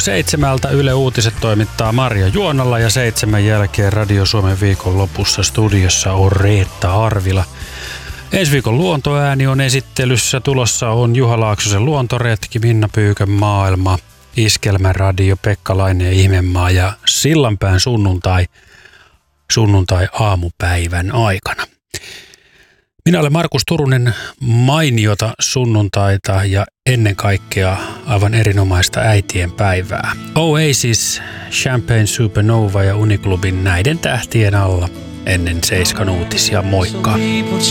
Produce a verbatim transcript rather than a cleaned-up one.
seitsemältä Yle Uutiset toimittaa Marja Juonalla ja seitsemän jälkeen Radio Suomen viikon lopussa studiossa on Reetta Arvila. Ensi viikon luontoääni on esittelyssä. Tulossa on Juha Laaksosen luontoretki, Minna Pyykön maailma, Iskelmäradio, Pekka Laine Ihmemaa ja Sillanpään sunnuntai, sunnuntai aamupäivän aikana. Minä olen Markus Turunen, mainiota sunnuntaita ja ennen kaikkea aivan erinomaista äitien päivää. Oasis, Champagne Supernova ja Uniklubin näiden tähtien alla ennen Seiskan uutisia. Moikka!